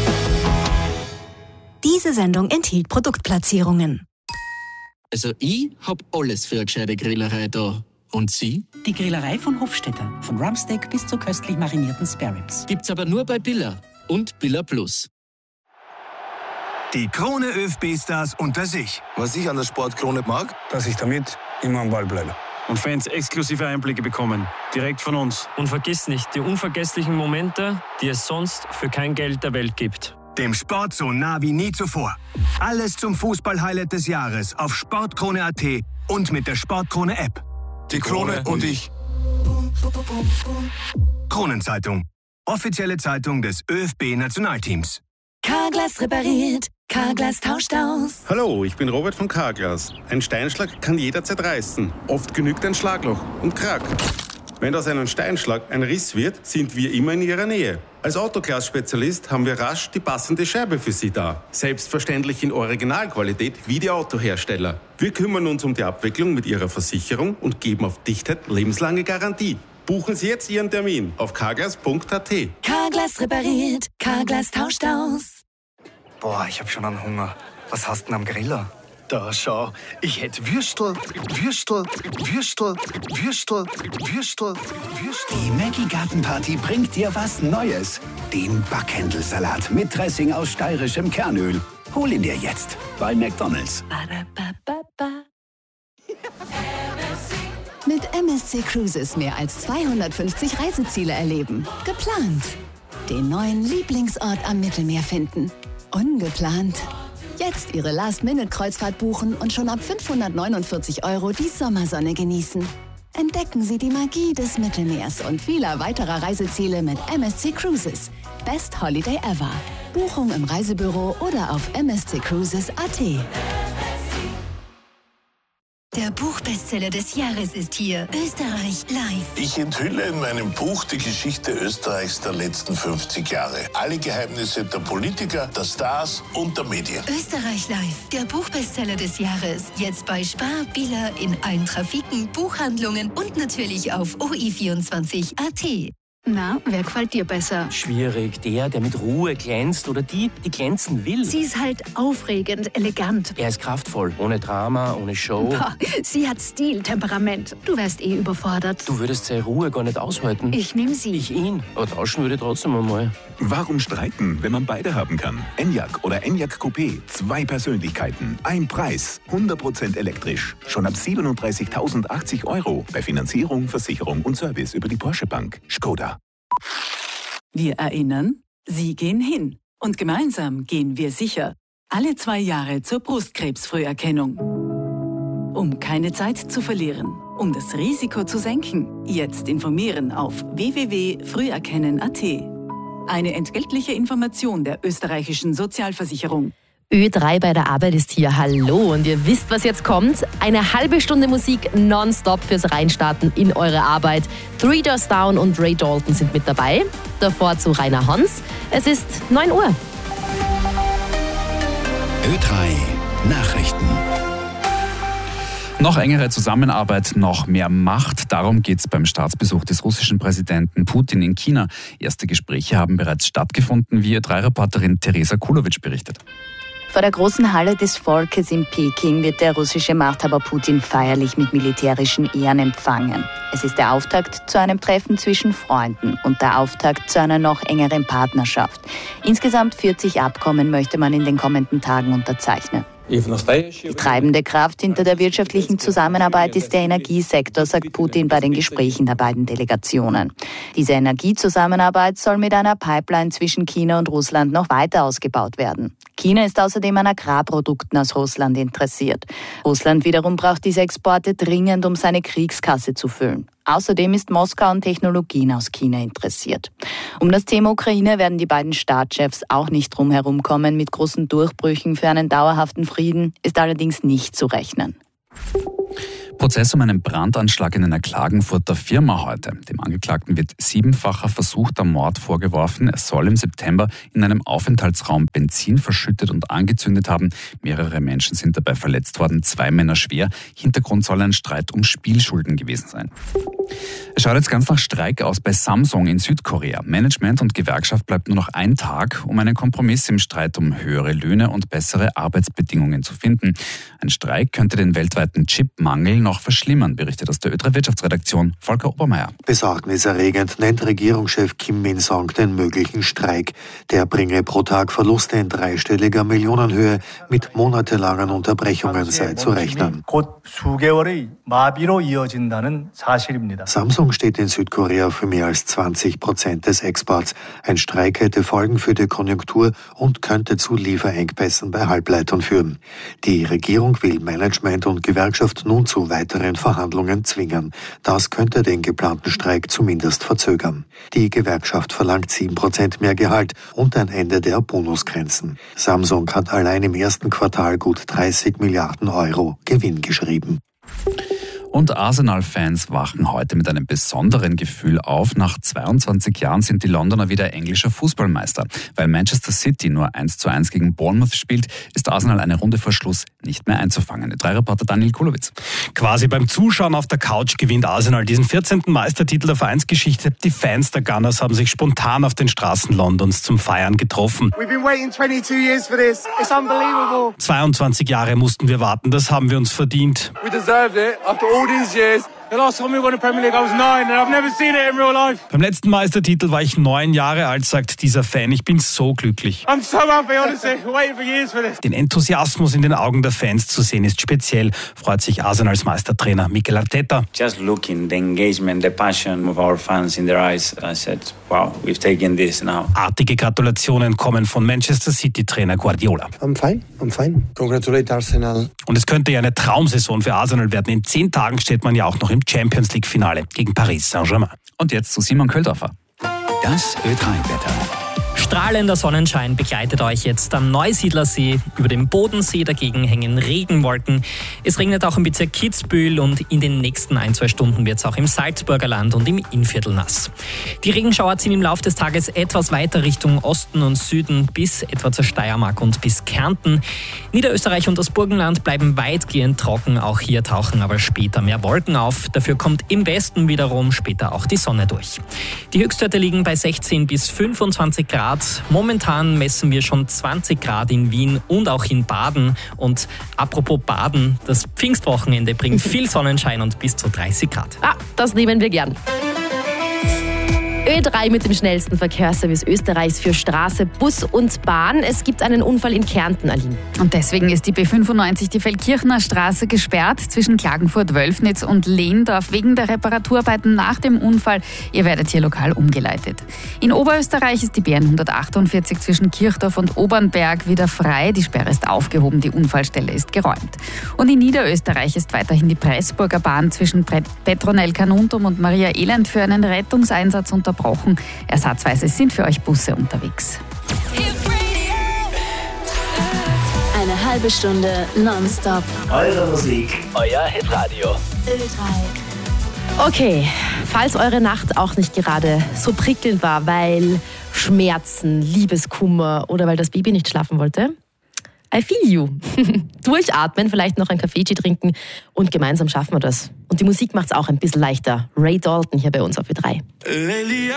Diese Sendung enthielt Produktplatzierungen. Also ich hab alles für eine gescheite Grillerei da. Und Sie? Die Grillerei von Hofstetter. Von Rumpsteak bis zu köstlich marinierten Spareribs. Gibt's aber nur bei Billa und Billa Plus. Die Krone ÖFB-Stars unter sich. Was ich an der Sportkrone mag, dass ich damit immer am Ball bleibe. Und Fans exklusive Einblicke bekommen. Direkt von uns. Und vergiss nicht, die unvergesslichen Momente, die es sonst für kein Geld der Welt gibt. Dem Sport so nah wie nie zuvor. Alles zum Fußball-Highlight des Jahres auf sportkrone.at und mit der Sportkrone-App. die Krone und ich. Kronenzeitung. Offizielle Zeitung des ÖFB-Nationalteams. Carglass repariert, Carglass tauscht aus. Hallo, ich bin Robert von Carglass. Ein Steinschlag kann jederzeit reißen. Oft genügt ein Schlagloch und Krack. Wenn aus einem Steinschlag ein Riss wird, sind wir immer in Ihrer Nähe. Als Autoglas-Spezialist haben wir rasch die passende Scheibe für Sie da. Selbstverständlich in Originalqualität wie die Autohersteller. Wir kümmern uns um die Abwicklung mit Ihrer Versicherung und geben auf Dichtheit lebenslange Garantie. Buchen Sie jetzt Ihren Termin auf carglass.at. Carglass repariert, Carglass tauscht aus. Boah, ich hab schon einen Hunger. Was hast du denn am Griller? Da, schau. Ich hätte Würstel. Die Maggi Gartenparty bringt dir was Neues. Den Backhändelsalat mit Dressing aus steirischem Kernöl. Hol ihn dir jetzt bei McDonald's. Mit MSC Cruises mehr als 250 Reiseziele erleben. Geplant. Den neuen Lieblingsort am Mittelmeer finden. Ungeplant. Jetzt Ihre Last-Minute-Kreuzfahrt buchen und schon ab 549 € die Sommersonne genießen. Entdecken Sie die Magie des Mittelmeers und vieler weiterer Reiseziele mit MSC Cruises. Best Holiday ever. Buchung im Reisebüro oder auf msccruises.at. Der Buchbestseller des Jahres ist hier. Österreich live. Ich enthülle in meinem Buch die Geschichte Österreichs der letzten 50 Jahre. Alle Geheimnisse der Politiker, der Stars und der Medien. Österreich live. Der Buchbestseller des Jahres. Jetzt bei Spar, Billa, in allen Trafiken, Buchhandlungen und natürlich auf OI24.at. Na, wer gefällt dir besser? Schwierig. Der mit Ruhe glänzt oder die glänzen will. Sie ist halt aufregend, elegant. Er ist kraftvoll, ohne Drama, ohne Show. Boah, sie hat Stil, Temperament. Du wärst eh überfordert. Du würdest seine Ruhe gar nicht aushalten. Ich nehme sie. Ich ihn. Aber tauschen würde trotzdem einmal. Warum streiten, wenn man beide haben kann? Enyaq oder Enyaq Coupé. 2 Persönlichkeiten, ein Preis. 100% elektrisch. Schon ab 37.080 € bei Finanzierung, Versicherung und Service über die Porsche Bank. Skoda. Wir erinnern, Sie gehen hin. Und gemeinsam gehen wir sicher. Alle 2 Jahre zur Brustkrebsfrüherkennung. Um keine Zeit zu verlieren, um das Risiko zu senken, jetzt informieren auf www.früherkennen.at. Eine entgeltliche Information der österreichischen Sozialversicherung. Ö3 bei der Arbeit ist hier. Hallo, und ihr wisst, was jetzt kommt. Eine halbe Stunde Musik nonstop fürs Reinstarten in eure Arbeit. Three Doors Down und Ray Dalton sind mit dabei. Davor zu Rainer Hans. Es ist 9 Uhr. Ö3 Nachrichten. Noch engere Zusammenarbeit, noch mehr Macht. Darum geht es beim Staatsbesuch des russischen Präsidenten Putin in China. Erste Gespräche haben bereits stattgefunden, wie Ö3-Reporterin Teresa Kulowitsch berichtet. Vor der großen Halle des Volkes in Peking wird der russische Machthaber Putin feierlich mit militärischen Ehren empfangen. Es ist der Auftakt zu einem Treffen zwischen Freunden und der Auftakt zu einer noch engeren Partnerschaft. Insgesamt 40 Abkommen möchte man in den kommenden Tagen unterzeichnen. Die treibende Kraft hinter der wirtschaftlichen Zusammenarbeit ist der Energiesektor, sagt Putin bei den Gesprächen der beiden Delegationen. Diese Energiezusammenarbeit soll mit einer Pipeline zwischen China und Russland noch weiter ausgebaut werden. China ist außerdem an Agrarprodukten aus Russland interessiert. Russland wiederum braucht diese Exporte dringend, um seine Kriegskasse zu füllen. Außerdem ist Moskau an Technologien aus China interessiert. Um das Thema Ukraine werden die beiden Staatschefs auch nicht drum herumkommen. Mit großen Durchbrüchen für einen dauerhaften Frieden ist allerdings nicht zu rechnen. Prozess um einen Brandanschlag in einer Klagenfurter Firma heute. Dem Angeklagten wird 7-facher versuchter Mord vorgeworfen. Er soll im September in einem Aufenthaltsraum Benzin verschüttet und angezündet haben. Mehrere Menschen sind dabei verletzt worden, 2 Männer schwer. Hintergrund soll ein Streit um Spielschulden gewesen sein. Es schaut jetzt ganz nach Streik aus bei Samsung in Südkorea. Management und Gewerkschaft bleibt nur noch ein Tag, um einen Kompromiss im Streit um höhere Löhne und bessere Arbeitsbedingungen zu finden. Ein Streik könnte den weltweiten Chipmangel noch verschlimmern, berichtet aus der Ö3 Wirtschaftsredaktion Volker Obermeier. Besorgniserregend nennt Regierungschef Kim Min-song den möglichen Streik. Der bringe pro Tag Verluste in dreistelliger Millionenhöhe. Mit monatelangen Unterbrechungen sei zu rechnen. Samsung steht in Südkorea für mehr als 20% des Exports. Ein Streik hätte Folgen für die Konjunktur und könnte zu Lieferengpässen bei Halbleitern führen. Die Regierung will Management und Gewerkschaft nun zu weiteren Verhandlungen zwingen. Das könnte den geplanten Streik zumindest verzögern. Die Gewerkschaft verlangt 7% mehr Gehalt und ein Ende der Bonusgrenzen. Samsung hat allein im ersten Quartal gut 30 Milliarden Euro Gewinn geschrieben. Und Arsenal-Fans wachen heute mit einem besonderen Gefühl auf. Nach 22 Jahren sind die Londoner wieder englischer Fußballmeister. Weil Manchester City nur 1:1 gegen Bournemouth spielt, ist Arsenal eine Runde vor Schluss nicht mehr einzufangen. Ö3-Reporter Daniel Kulowitz. Quasi beim Zuschauen auf der Couch gewinnt Arsenal diesen 14. Meistertitel der Vereinsgeschichte. Die Fans der Gunners haben sich spontan auf den Straßen Londons zum Feiern getroffen. 22 Jahre mussten wir warten, das haben wir uns verdient. We deserved it after all these years. The last time we won the Premier League, I was 9 and I've never seen it in real life. Beim letzten Meistertitel war ich 9 Jahre alt, sagt dieser Fan. Ich bin so glücklich. I'm so happy, honestly. Waiting for years for this. Den Enthusiasmus in den Augen der Fans zu sehen ist speziell, freut sich Arsenals Meistertrainer Mikel Arteta. Just looking, the engagement, the passion of our fans in their eyes, I said, wow, we've taken this now. Artige Gratulationen kommen von Manchester City-Trainer Guardiola. I'm fine. Congratulate Arsenal. Und es könnte ja eine Traumsaison für Arsenal werden. In 10 Tagen steht man ja auch noch im Champions-League-Finale gegen Paris Saint-Germain. Und jetzt zu Simon Köldorfer. Das Ö3-Wetter. Strahlender Sonnenschein begleitet euch jetzt am Neusiedlersee. Über dem Bodensee dagegen hängen Regenwolken. Es regnet auch im Bezirk Kitzbühel und in den nächsten 1-2 Stunden wird es auch im Salzburger Land und im Innviertel nass. Die Regenschauer ziehen im Laufe des Tages etwas weiter Richtung Osten und Süden bis etwa zur Steiermark und bis Kärnten. Niederösterreich und das Burgenland bleiben weitgehend trocken. Auch hier tauchen aber später mehr Wolken auf. Dafür kommt im Westen wiederum später auch die Sonne durch. Die Höchstwerte liegen bei 16 bis 25 Grad. Momentan messen wir schon 20 Grad in Wien und auch in Baden. Und apropos Baden, das Pfingstwochenende bringt viel Sonnenschein und bis zu 30 Grad. Das nehmen wir gern. Ö3 mit dem schnellsten Verkehrsservice Österreichs für Straße, Bus und Bahn. Es gibt einen Unfall in Kärnten, Aline. Und deswegen ist die B95, die Feldkirchner Straße, gesperrt zwischen Klagenfurt, Wölfnitz und Lehndorf wegen der Reparaturarbeiten nach dem Unfall. Ihr werdet hier lokal umgeleitet. In Oberösterreich ist die B148 zwischen Kirchdorf und Obernberg wieder frei. Die Sperre ist aufgehoben, die Unfallstelle ist geräumt. Und in Niederösterreich ist weiterhin die Pressburger Bahn zwischen Petronell Carnuntum und Maria Elend für einen Rettungseinsatz unterbrochen. Ersatzweise sind für euch Busse unterwegs. Eine halbe Stunde nonstop. Eure Musik, euer Hitradio. Ö3. Okay, falls eure Nacht auch nicht gerade so prickelnd war, weil Schmerzen, Liebeskummer oder weil das Baby nicht schlafen wollte, I feel you. Durchatmen, vielleicht noch ein Kaffeetee trinken und gemeinsam schaffen wir das. Und die Musik macht's auch ein bisschen leichter. Ray Dalton hier bei uns auf Ö3.